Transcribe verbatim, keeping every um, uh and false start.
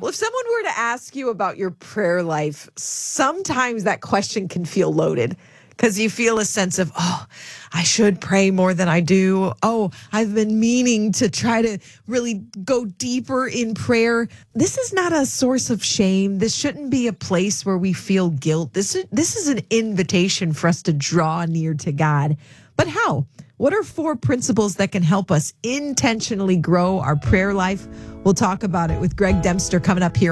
Well, if someone were to ask you about your prayer life, sometimes that question can feel loaded because you feel a sense of, oh, I should pray more than I do. Oh, I've been meaning to try to really go deeper in prayer. This is not a source of shame. This shouldn't be a place where we feel guilt. This is, this is an invitation for us to draw near to God. But how? What are four principles that can help us intentionally grow our prayer life? We'll talk about it with Greg Dempster coming up here